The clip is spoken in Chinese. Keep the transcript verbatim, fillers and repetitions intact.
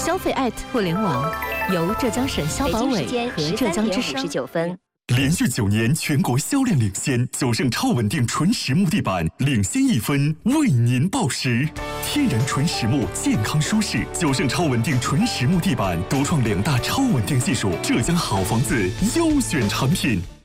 消费爱互联网由浙江省消保委和浙江之声。 连续九年全国销量领先，九盛超稳定纯实木地板领先一分，为您报时。天然纯实木，健康舒适。九盛超稳定纯实木地板独创两大超稳定技术，浙江好房子优选产品。